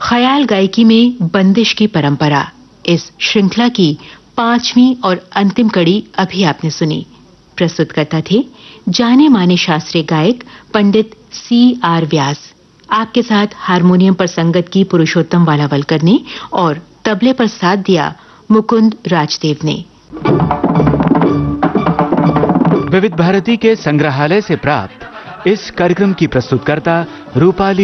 ख्याल गायकी में बंदिश की परंपरा, इस श्रृंखला की 5वीं और अंतिम कड़ी अभी आपने सुनी। प्रस्तुतकर्ता थे जाने माने शास्त्रीय गायक पंडित C.R. व्यास। आपके साथ हारमोनियम पर संगत की पुरुषोत्तम वालावलकर ने और तबले पर साथ दिया मुकुंद राजदेव ने। विविध भारती के संग्रहालय से प्राप्त इस कार्यक्रम की प्रस्तुतकर्ता रूपाली